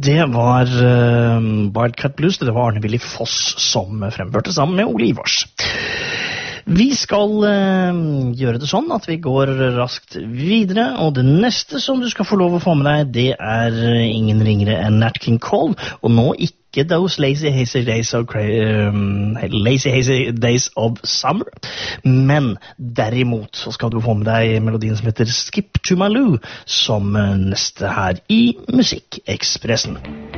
Det var Wildcat Blues, det var Arne Willy Foss som fremførte sammen med Ole Ivars. Vi skal gjøre det sånn at vi går raskt videre, og det neste som du skal få lov å få med deg, det er ingen ringere enn Nat King Cole, og nå ikke Those Lazy Hazy Days of Summer, men derimot så skal du få med deg melodien som heter Skip to My Lou, som neste her i Musikkekspressen.